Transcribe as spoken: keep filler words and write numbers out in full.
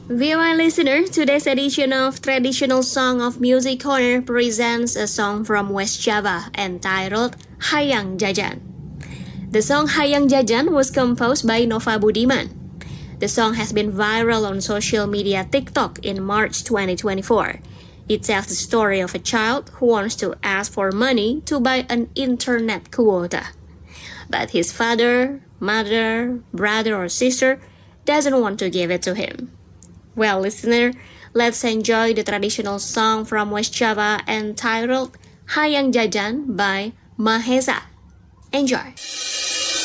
V O I listener, today's edition of Traditional Song of Music Corner presents a song from West Java entitled Hayang Jajan. The song Hayang Jajan was composed by Nova Budiman. The song has been viral on social media TikTok in March twenty twenty-four. It tells the story of a child who wants to ask for money to buy an internet quota. But his father, mother, brother or sister doesn't want to give it to him. Well, listener, let's enjoy the traditional song from West Java entitled Hayang Jajan by Mahesa. Enjoy!